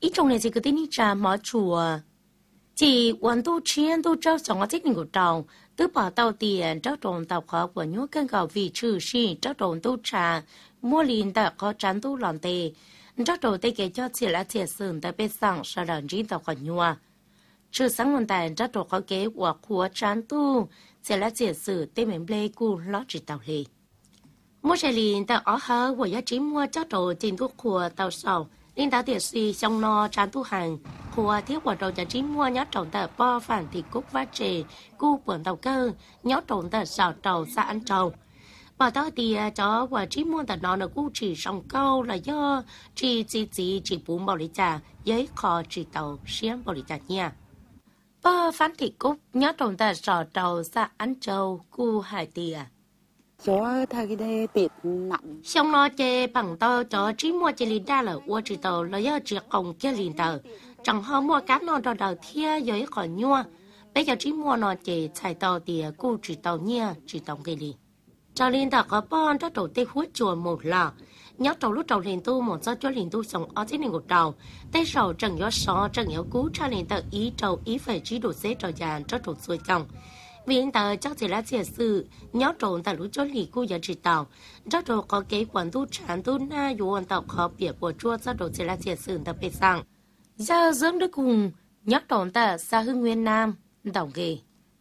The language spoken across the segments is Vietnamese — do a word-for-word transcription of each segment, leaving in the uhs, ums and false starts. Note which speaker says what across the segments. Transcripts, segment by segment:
Speaker 1: ít trong này chỉ có tin trà mở chùa chỉ quan tu chiến tu trao sòng ở thiết của trào tứ bỏ tàu tiền trao trộn tàu khó của nhúa cân gạo vì trừ si trao trộn tu trà mua liền tại có trán tu lòn tề trao trộn tê kể cho chỉ là thiệt sườn tại bên sòng sau đó riêng tàu khỏi nhúa trừ sáng nguồn tài trao trộn có kế của của trán tu chỉ là thiệt sườn tê mình plei cu lót chỉ tàu lì mua xe liền tại ở hở của giá trị mua trao trộn tiền thuốc của tàu sầu linh đạo tiệt si trong no trán tu hàng của thiếu quả đầu giá trị mua nhớ trộn tờ po phản thì cúc vắt trề cu bẩn tàu cơ nhớ trộn tờ sào trầu xa ăn trầu bảo tao thì cho quả trí mua tờ nó là cu chỉ sòng câu là do chỉ chỉ chỉ chỉ bún bảo lý trà giấy kho chỉ tàu xiêm bảo lý trà nha po phản thì cúc nhớ trộn tờ sào trầu xa ăn trầu cu hải tìa
Speaker 2: cho thay cái tiệt nặng
Speaker 1: xong nó chê bằng tao cho trí mua chê linh ra là qua chỉ tàu là do chỉ còn kia linh tờ chẳng họ mua cá nó đào đào thia với khỏi nhua bây giờ trí mua nó chê xài tàu thì cô chỉ tàu nha chỉ tàu cái gì cho linh tờ có bon cho đầu tê hút chùa một lò nhớ trâu lúc trâu liền tu một do cho liền tu sống ở trên này một trâu tê sầu chẳng nhớ sò chẳng nhớ cú cho liền tờ ý trâu ý phải trí đồ xế trâu già cho trâu xuôi còng vì hiện tại chắc chỉ là chia sự nhớ trộn tại lũ chó lì cu giờ chỉ tàu chắc rồi có kế quản tu sản tu na dù hoàn tàu khó biệt của chua chắc rồi chỉ là chia sự tập biệt sang giờ dưỡng đức cùng nhớ trộn tại xa hương nguyên nam tàu ghê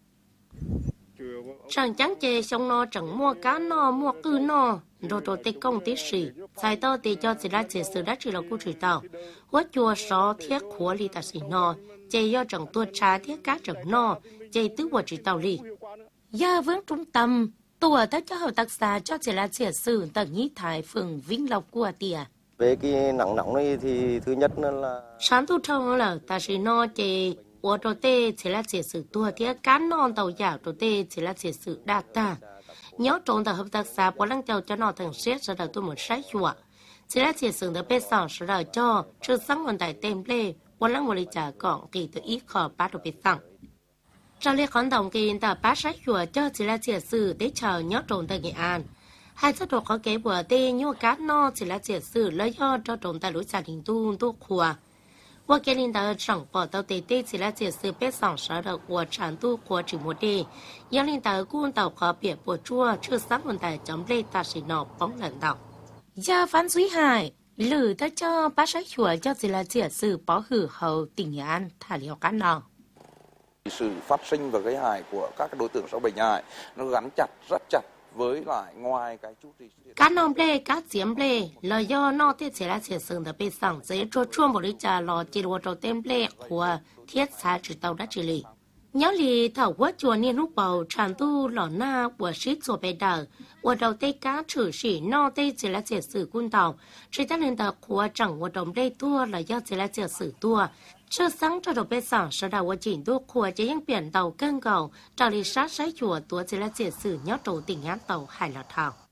Speaker 1: chẳng chẳng chê xong nó chẳng mua cá no mua cư no rồi rồi tê công tí xì xài to thì cho chỉ là chia sự đã chỉ là cu chỉ tàu quá chua só thiết khóa lì ta xì no chê do chẳng tua trà thiết cá chẳng no chê tứ quả chỉ tàu lì giờ vướng trung tâm tua tất cho hợp tác xã cho chỉ là chia sử tầng nhĩ thái phường Vĩnh Lộc của tìa
Speaker 3: về cái nặng nặng này thì thứ nhất là
Speaker 1: sáng tu trong là ta sẽ no chê ô tô tê chỉ là chia sử tua thiết cá non tàu giả tô tê chỉ là chia sử đạt ta nhớ trộn tờ hợp tác xã của lăng châu cho nó thằng xét sau đó tôi một sai chùa chỉ là chia sử được bên sau sau đó cho chưa sáng nguồn tại tem lê của lăng một lý trả còn kỳ từ ít khó bắt được bên sau trong lễ khánh đồng kỳ tờ bát sách chùa cho chỉ là chia sử để chờ nhớ trộn tại Nghệ An hai số đồ có kế của tê nhua cá no chỉ là chia sử lấy do cho trộn tại lối gia đình tu tu khua qua cái linh tờ chẳng bỏ tàu tê tê chỉ là chia sử bên sau sau đó của sản tu của chỉ một đề do linh tờ cuốn tàu có biệt của chua chưa sáng nguồn tại chấm lê ta sẽ nọ bóng lần tàu gia phán suy hại lử ta cho bát sách chùa cho chỉ là chia sử bỏ hử hậu tỉnh Nghệ An thả liều cá no
Speaker 4: sự phát sinh và gây hại của các đối tượng sâu bệnh hại nó gắn chặt rất chặt với lại ngoài cái chú trị
Speaker 1: cá non lê cá diếm lê là do nó thiết sẽ là sẽ sừng được bên sòng dễ cho chuông một lý trà lò chỉ đồ trâu tem lê của thiết xã chỉ tàu đã chỉ lì nhớ lì thảo quất chùa niên lúc bầu tràn tu lò na của ship rồi bề đờ của đầu tây cá trừ sĩ no tây chỉ là sẽ sử quân tàu chỉ ta lên tàu của chẳng của đồng đây tua là do chỉ là sẽ sử tua chưa sáng cho đầu bên sòng sau đó quá trình tu của chỉ những biển tàu cân cầu trả lý sát sái chùa tua chỉ là sẽ sử nhớ trâu tỉnh án tàu hải là thảo